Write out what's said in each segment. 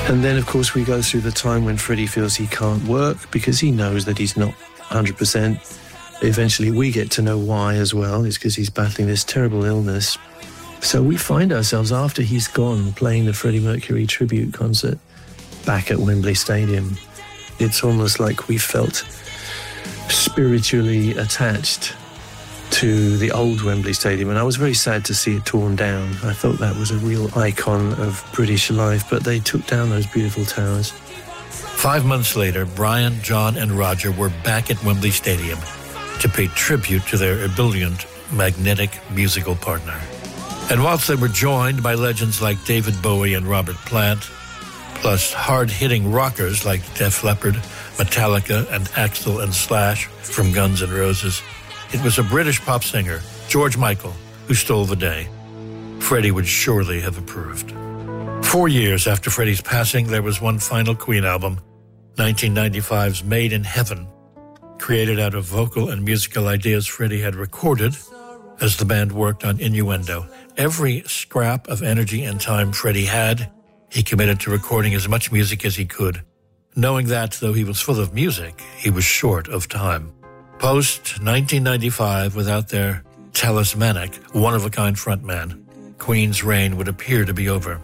And then, of course, we go through the time when Freddie feels he can't work because he knows that he's not 100%. Eventually, we get to know why as well. It's because he's battling this terrible illness. So we find ourselves, after he's gone, playing the Freddie Mercury tribute concert back at Wembley Stadium. It's almost like we felt spiritually attached to the old Wembley Stadium, and I was very sad to see it torn down. I thought that was a real icon of British life, but they took down those beautiful towers. 5 months later, Brian, John, and Roger were back at Wembley Stadium to pay tribute to their ebullient, magnetic musical partner. And whilst they were joined by legends like David Bowie and Robert Plant, plus hard-hitting rockers like Def Leppard, Metallica, and Axl and Slash from Guns N' Roses, it was a British pop singer, George Michael, who stole the day. Freddie would surely have approved. 4 years after Freddie's passing, there was one final Queen album, 1995's Made in Heaven, created out of vocal and musical ideas Freddie had recorded as the band worked on Innuendo. Every scrap of energy and time Freddie had, he committed to recording as much music as he could, knowing that, though he was full of music, he was short of time. Post-1995, without their talismanic, one-of-a-kind frontman, Queen's reign would appear to be over.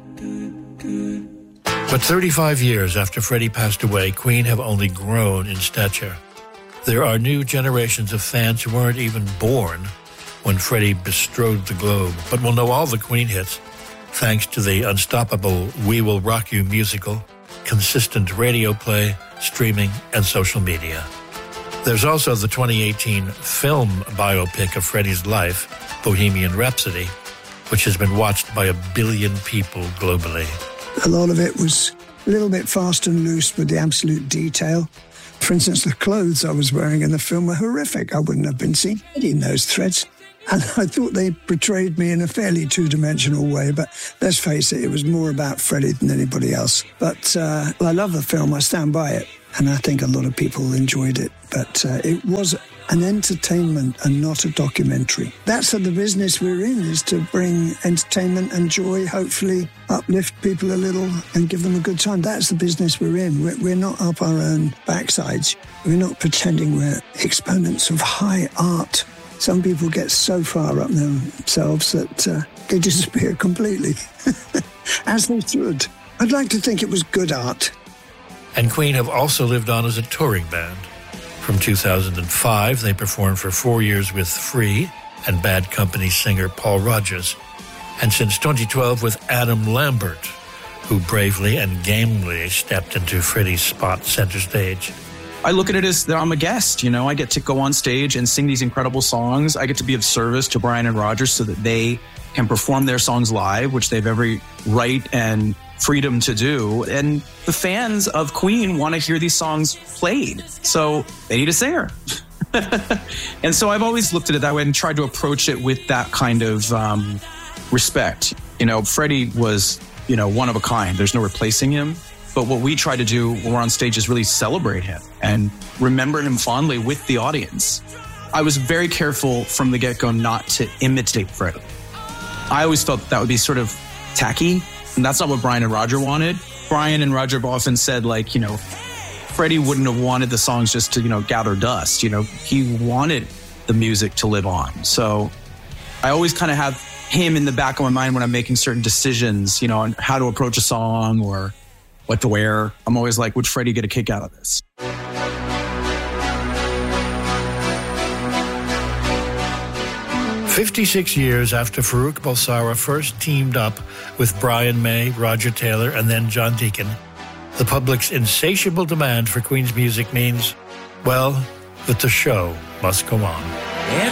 But 35 years after Freddie passed away, Queen have only grown in stature. There are new generations of fans who weren't even born when Freddie bestrode the globe, but will know all the Queen hits thanks to the unstoppable We Will Rock You musical, consistent radio play, streaming, and social media. There's also the 2018 film biopic of Freddie's life, Bohemian Rhapsody, which has been watched by 1 billion people globally. A lot of it was a little bit fast and loose with the absolute detail. For instance, the clothes I was wearing in the film were horrific. I wouldn't have been seen in those threads. And I thought they portrayed me in a fairly two-dimensional way, but let's face it was more about Freddie than anybody else. But I love the film, I stand by it, and I think a lot of people enjoyed it. But it was an entertainment and not a documentary. That's the business we're in, is to bring entertainment and joy, hopefully uplift people a little and give them a good time. That's the business we're in. We're not up our own backsides. We're not pretending we're exponents of high art. Some people get so far up themselves that they disappear completely, as they should. I'd like to think it was good art. And Queen have also lived on as a touring band. From 2005, they performed for 4 years with Free and Bad Company singer Paul Rodgers, and since 2012 with Adam Lambert, who bravely and gamely stepped into Freddie's spot center stage. I look at it as that I'm a guest, you know. I get to go on stage and sing these incredible songs. I get to be of service to Brian and Roger so that they can perform their songs live, which they have every right and freedom to do. And the fans of Queen want to hear these songs played, so they need a singer. And so I've always looked at it that way and tried to approach it with that kind of respect. You know, Freddie was, you know, one of a kind. There's no replacing him. But what we try to do when we're on stage is really celebrate him and remember him fondly with the audience. I was very careful from the get-go not to imitate Freddie. I always felt that would be sort of tacky, and that's not what Brian and Roger wanted. Brian and Roger have often said, like, you know, Freddie wouldn't have wanted the songs just to, you know, gather dust. You know, he wanted the music to live on. So I always kind of have him in the back of my mind when I'm making certain decisions, you know, on how to approach a song or what to wear. I'm always like, would Freddie get a kick out of this? "56 years after Farrokh Bulsara first teamed up with Brian May, Roger Taylor, and then John Deacon, the public's insatiable demand for Queen's music means, well, that the show must go on."